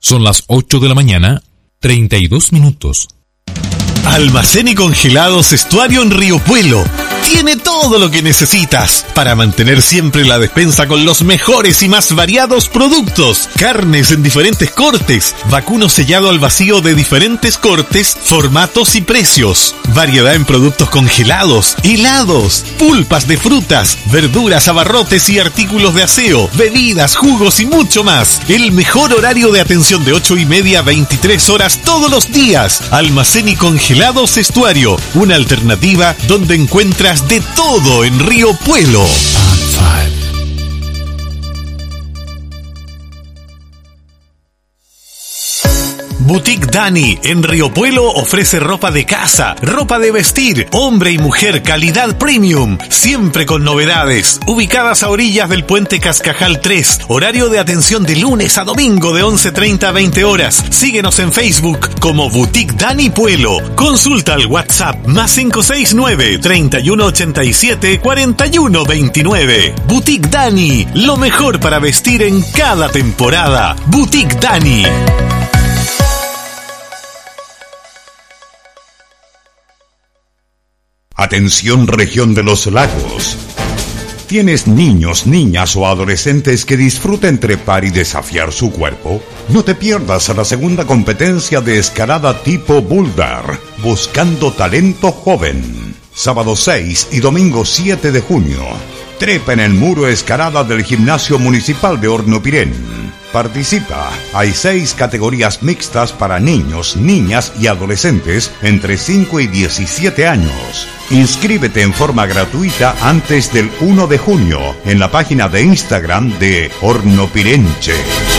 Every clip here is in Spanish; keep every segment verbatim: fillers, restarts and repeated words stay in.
Son las ocho de la mañana, treinta y dos minutos. Almacén y Congelados Estuario en Río Puelo. Tiene todo lo que necesitas para mantener siempre la despensa con los mejores y más variados productos. Carnes en diferentes cortes, vacuno sellado al vacío de diferentes cortes, formatos y precios. Variedad en productos congelados, helados, pulpas de frutas, verduras, abarrotes y artículos de aseo, bebidas, jugos y mucho más. El mejor horario de atención de ocho y media a veintitrés horas todos los días. Almacén y Congelados Estuario, una alternativa donde encuentras de todo en Río Puelo. Boutique Dani en Río Puelo ofrece ropa de casa, ropa de vestir, hombre y mujer, calidad premium, siempre con novedades. Ubicadas a orillas del puente Cascajal tres, horario de atención de lunes a domingo de once treinta a veinte horas. Síguenos en Facebook como Boutique Dani Puelo. Consulta al WhatsApp más cinco seis nueve, treinta y uno ochenta y siete, cuarenta y uno veintinueve. Boutique Dani, lo mejor para vestir en cada temporada. Boutique Dani. Atención, región de los lagos. ¿Tienes niños, niñas o adolescentes que disfruten trepar y desafiar su cuerpo? No te pierdas a la segunda competencia de escalada tipo boulder, Buscando Talento Joven. Sábado seis y domingo siete de junio. Trepa en el muro escalada del Gimnasio Municipal de Hornopirén. Participa. Hay seis categorías mixtas para niños, niñas y adolescentes entre cinco y diecisiete años. Inscríbete en forma gratuita antes del uno de junio en la página de Instagram de Hornopirenche.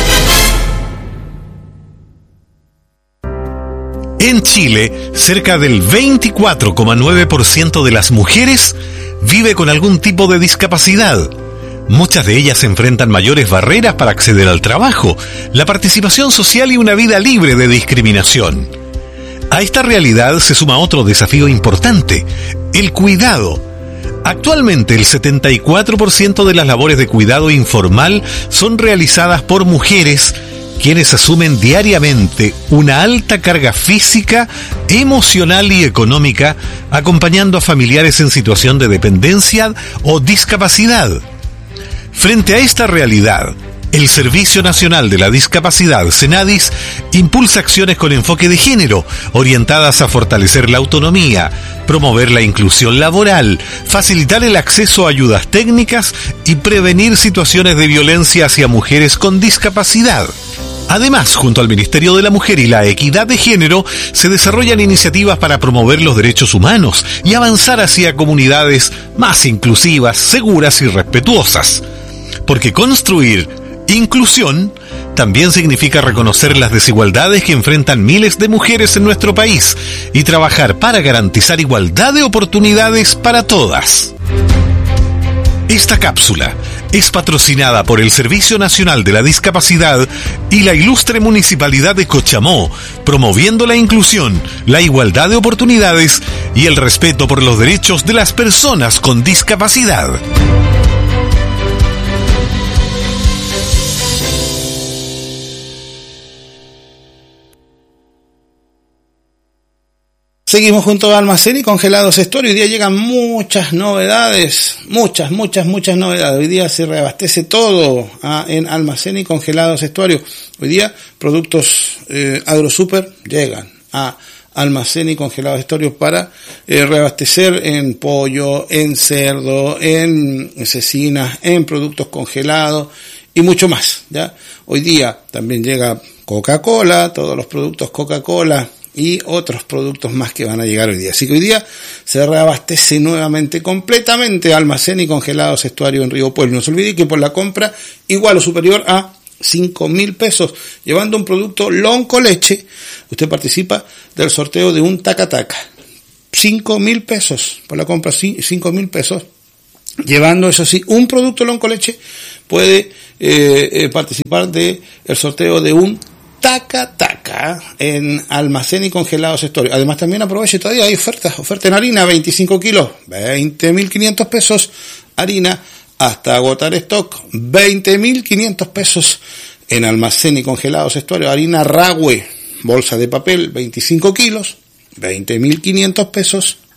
En Chile, cerca del veinticuatro coma nueve por ciento de las mujeres vive con algún tipo de discapacidad. Muchas de ellas enfrentan mayores barreras para acceder al trabajo, la participación social y una vida libre de discriminación. A esta realidad se suma otro desafío importante, el cuidado. Actualmente el setenta y cuatro por ciento de las labores de cuidado informal son realizadas por mujeres, quienes asumen diariamente una alta carga física, emocional y económica, acompañando a familiares en situación de dependencia o discapacidad. Frente a esta realidad, el Servicio Nacional de la Discapacidad, SENADIS, impulsa acciones con enfoque de género, orientadas a fortalecer la autonomía, promover la inclusión laboral, facilitar el acceso a ayudas técnicas y prevenir situaciones de violencia hacia mujeres con discapacidad. Además, junto al Ministerio de la Mujer y la Equidad de Género, se desarrollan iniciativas para promover los derechos humanos y avanzar hacia comunidades más inclusivas, seguras y respetuosas. Porque construir inclusión también significa reconocer las desigualdades que enfrentan miles de mujeres en nuestro país y trabajar para garantizar igualdad de oportunidades para todas. Esta cápsula es patrocinada por el Servicio Nacional de la Discapacidad y la Ilustre Municipalidad de Cochamó, promoviendo la inclusión, la igualdad de oportunidades y el respeto por los derechos de las personas con discapacidad. Seguimos junto a Almacén y Congelados Estuario. Hoy día llegan muchas novedades, muchas, muchas, muchas novedades. Hoy día se reabastece todo ah, en Almacén y Congelados Estuario. Hoy día productos eh, AgroSuper llegan a Almacén y Congelados Estuario para eh, reabastecer en pollo, en cerdo, en cecinas, en productos congelados y mucho más, ¿ya? Hoy día también llega Coca-Cola, todos los productos Coca-Cola y otros productos más que van a llegar hoy día. Así que hoy día se reabastece nuevamente completamente Almacén y Congelados Estuario en Río Puelo. No se olvide que por la compra igual o superior a cinco mil pesos, llevando un producto Lonco Leche, usted participa del sorteo de un taca-taca. cinco mil pesos por la compra, cinco mil pesos. Llevando, eso sí, un producto Lonco Leche, puede eh, eh, participar del sorteo de un taca taca en Almacén y Congelados Estuario. Además también aproveche, todavía hay ofertas, oferta en harina, veinticinco kilos, veinte mil quinientos pesos, harina hasta agotar stock, veinte mil quinientos pesos En Almacén y Congelados Estuario, harina Rahue, bolsa de papel, veinticinco kilos, veinte mil quinientos pesos.